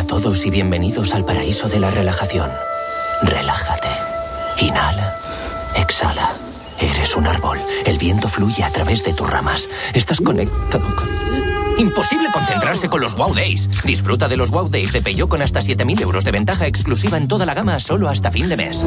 todos y bienvenidos al paraíso de la relajación. Relájate. Inhala. Exhala. Eres un árbol. El viento fluye a través de tus ramas. Estás conectado con... Imposible concentrarse con los Wow Days. Disfruta de los Wow Days de Peugeot con hasta 7.000 euros de ventaja exclusiva en toda la gama solo hasta fin de mes.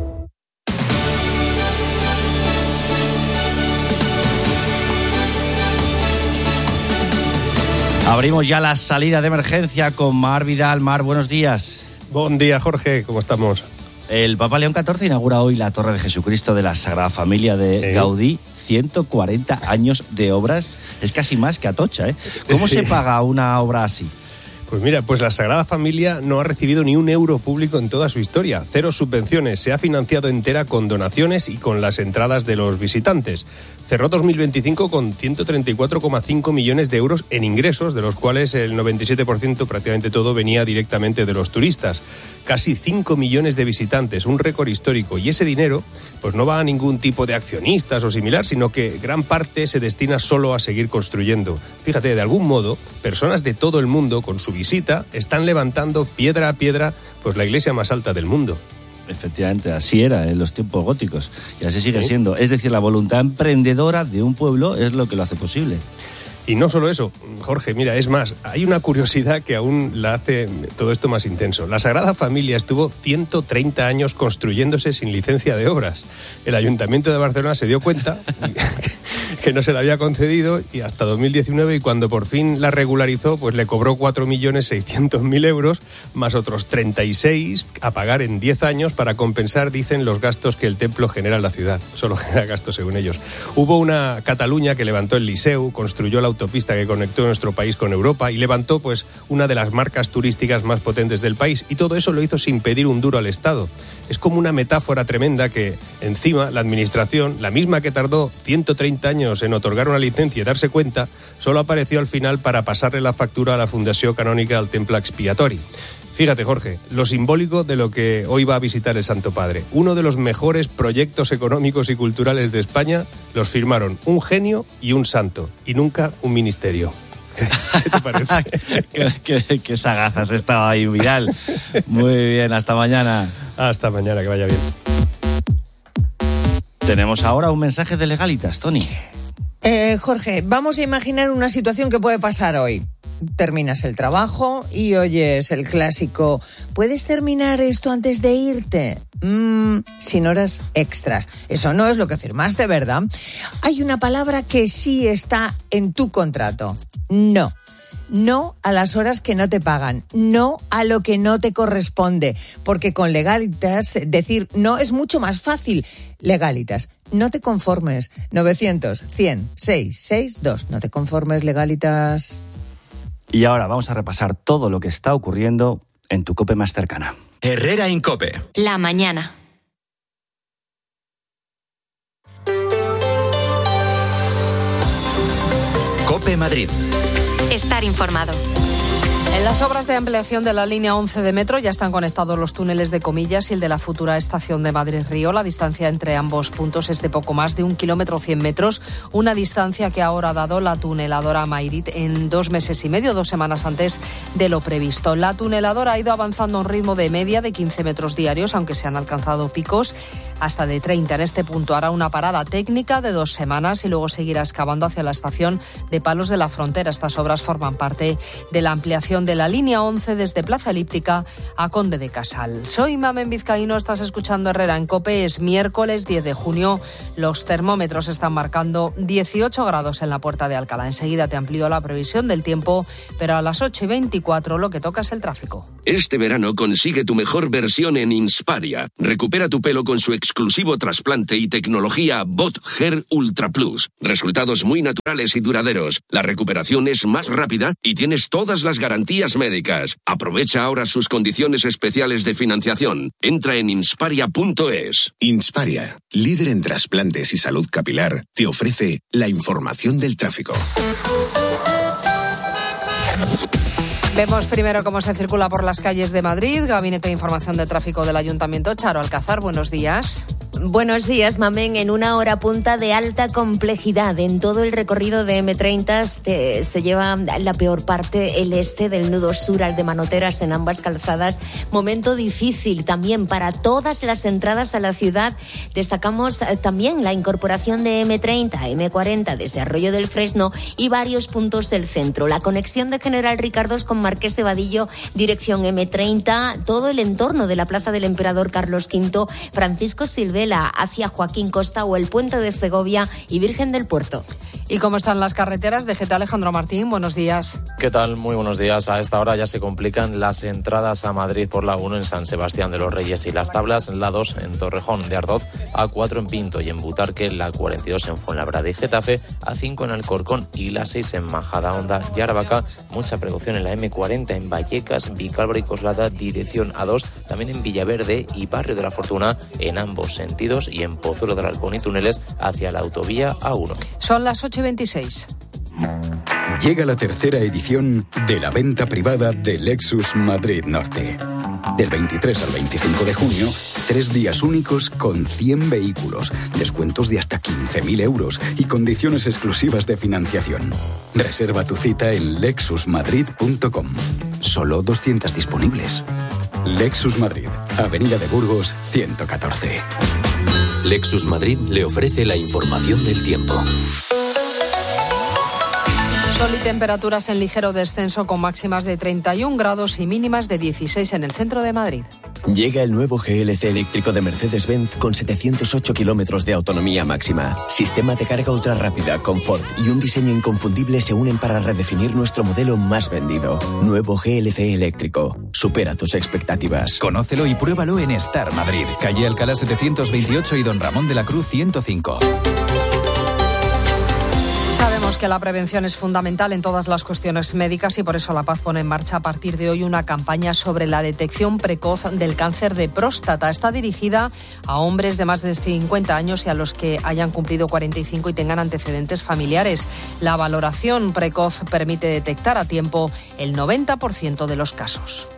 Abrimos ya la salida de emergencia con Mar Vidal. Mar, buenos días. Buen día, Jorge. ¿Cómo estamos? El Papa León XIV inaugura hoy la Torre de Jesucristo de la Sagrada Familia de Gaudí. 140 años de obras. Es casi más que Atocha, ¿eh? ¿Cómo se paga una obra así? Pues mira, pues la Sagrada Familia no ha recibido ni un euro público en toda su historia. 0 subvenciones. Se ha financiado entera con donaciones y con las entradas de los visitantes. Cerró 2025 con 134,5 millones de euros en ingresos, de los cuales el 97%, prácticamente todo, venía directamente de los turistas. Casi 5 millones de visitantes, un récord histórico. Y ese dinero pues no va a ningún tipo de accionistas o similar, sino que gran parte se destina solo a seguir construyendo. Fíjate, de algún modo, personas de todo el mundo, con su visita, están levantando piedra a piedra pues la iglesia más alta del mundo. Efectivamente, así era en los tiempos góticos y así sigue siendo. Es decir, la voluntad emprendedora de un pueblo es lo que lo hace posible. Y no solo eso, Jorge, mira, es más, hay una curiosidad que aún la hace todo esto más intenso. La Sagrada Familia estuvo 130 años construyéndose sin licencia de obras. El Ayuntamiento de Barcelona se dio cuenta que no se la había concedido y hasta 2019, y cuando por fin la regularizó, pues le cobró 4.600.000 euros, más otros 36 a pagar en 10 años para compensar, dicen, los gastos que el templo genera en la ciudad. Solo genera gastos según ellos. Hubo una Cataluña que levantó el Liceu, construyó la autopista que conectó nuestro país con Europa y levantó pues una de las marcas turísticas más potentes del país, y todo eso lo hizo sin pedir un duro al Estado. Es como una metáfora tremenda que encima la administración, la misma que tardó 130 años en otorgar una licencia y darse cuenta, solo apareció al final para pasarle la factura a la Fundació Canònica al Temple Expiatori. Fíjate, Jorge, lo simbólico de lo que hoy va a visitar el Santo Padre. Uno de los mejores proyectos económicos y culturales de España los firmaron un genio y un santo, y nunca un ministerio. ¿Qué te parece? Qué sagazas estaba ahí, Vidal. Muy bien, hasta mañana. Hasta mañana, que vaya bien. Tenemos ahora un mensaje de Legalitas, Tony. Jorge, vamos a imaginar una situación que puede pasar hoy. Terminas el trabajo y oyes el clásico: ¿puedes terminar esto antes de irte? Sin horas extras. Eso no es lo que firmaste, ¿verdad? Hay una palabra que sí está en tu contrato. No. No a las horas que no te pagan, no a lo que no te corresponde, porque con Legalitas decir no es mucho más fácil. Legalitas, no te conformes. 900-100-662. No te conformes, Legalitas. Y ahora vamos a repasar todo lo que está ocurriendo en tu COPE más cercana. Herrera Incope. La mañana. COPE Madrid. Estar informado. En las obras de ampliación de la línea 11 de metro ya están conectados los túneles de Comillas y el de la futura estación de Madrid-Río. La distancia entre ambos puntos es de poco más de 1 kilómetro 100 metros, una distancia que ahora ha dado la tuneladora Mayrit en 2 meses y medio, 2 semanas antes de lo previsto. La tuneladora ha ido avanzando a un ritmo de media de 15 metros diarios, aunque se han alcanzado picos hasta de 30. En este punto hará una parada técnica de 2 semanas y luego seguirá excavando hacia la estación de Palos de la Frontera. Estas obras forman parte de la ampliación de la línea 11 desde Plaza Elíptica a Conde de Casal. Soy Mamen Vizcaíno, estás escuchando Herrera en COPE. Es miércoles 10 de junio. Los termómetros están marcando 18 grados en la Puerta de Alcalá. Enseguida te amplío la previsión del tiempo, pero a las 8:24 lo que toca es el tráfico. Este verano consigue tu mejor versión en Insparia. Recupera tu pelo con su exclusivo trasplante y tecnología Bot Hair Ultra Plus. Resultados muy naturales y duraderos. La recuperación es más rápida y tienes todas las garantías médicas. Aprovecha ahora sus condiciones especiales de financiación. Entra en insparia.es. Insparia, líder en trasplantes y salud capilar, te ofrece la información del tráfico. Vemos primero cómo se circula por las calles de Madrid. Gabinete de Información de Tráfico del Ayuntamiento. Charo Alcázar, buenos días. Buenos días, Mamén. En una hora punta de alta complejidad en todo el recorrido de M30 se lleva la peor parte, el este del nudo sur al de Manoteras en ambas calzadas. Momento difícil también para todas las entradas a la ciudad. Destacamos también la incorporación de M30, M40 desde Arroyo del Fresno y varios puntos del centro. La conexión de General Ricardos con Marqués de Vadillo, dirección M30, todo el entorno de la Plaza del Emperador Carlos V, Francisco Silvela hacia Joaquín Costa o el Puente de Segovia y Virgen del Puerto. ¿Y cómo están las carreteras? DGT Alejandro Martín, buenos días. ¿Qué tal? Muy buenos días. A esta hora ya se complican las entradas a Madrid por la 1 en San Sebastián de los Reyes y Las Tablas, la 2 en Torrejón de Ardoz, A4 en Pinto y en Butarque, la 42 en Fuenlabrada y Getafe, A5 en Alcorcón y la 6 en Majadahonda y Aravaca. Mucha precaución en la M40 en Vallecas, Vicálvaro y Coslada, dirección A2, también en Villaverde y Barrio de la Fortuna en ambos sentidos y en Pozuelo del Alcón y túneles hacia la autovía A1. Son las 8:26. Llega la tercera edición de la venta privada de Lexus Madrid Norte. Del 23 al 25 de junio, 3 días únicos con 100 vehículos, descuentos de hasta 15.000 euros y condiciones exclusivas de financiación. Reserva tu cita en lexusmadrid.com. Solo 200 disponibles. Lexus Madrid, Avenida de Burgos, 114. Lexus Madrid le ofrece la información del tiempo. Sol y temperaturas en ligero descenso con máximas de 31 grados y mínimas de 16 en el centro de Madrid. Llega el nuevo GLC eléctrico de Mercedes-Benz con 708 kilómetros de autonomía máxima. Sistema de carga ultra rápida, confort y un diseño inconfundible se unen para redefinir nuestro modelo más vendido. Nuevo GLC eléctrico. Supera tus expectativas. Conócelo y pruébalo en Star Madrid. Calle Alcalá 728 y Don Ramón de la Cruz 105. Sabemos que la prevención es fundamental en todas las cuestiones médicas y por eso La Paz pone en marcha a partir de hoy una campaña sobre la detección precoz del cáncer de próstata. Está dirigida a hombres de más de 50 años y a los que hayan cumplido 45 y tengan antecedentes familiares. La valoración precoz permite detectar a tiempo el 90% de los casos.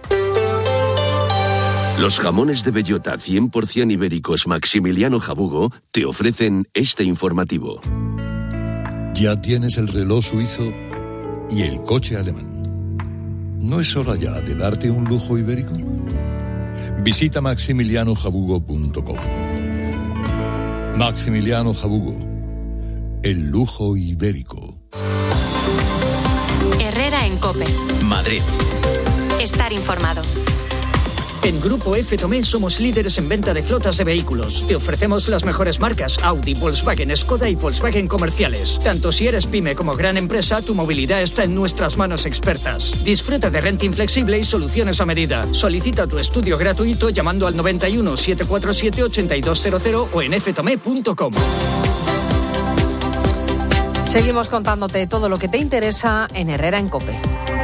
Los jamones de bellota 100% ibéricos Maximiliano Jabugo te ofrecen este informativo. Ya tienes el reloj suizo y el coche alemán. ¿No es hora ya de darte un lujo ibérico? Visita maximilianojabugo.com. Maximiliano Jabugo, el lujo ibérico. Herrera en COPE. Madrid. Estar informado. En Grupo F. Tomé somos líderes en venta de flotas de vehículos. Te ofrecemos las mejores marcas Audi, Volkswagen, Skoda y Volkswagen comerciales. Tanto si eres pyme como gran empresa, tu movilidad está en nuestras manos expertas. Disfruta de renting flexible y soluciones a medida. Solicita tu estudio gratuito llamando al 91 747 8200 o en ftome.com. Seguimos contándote todo lo que te interesa en Herrera en COPE.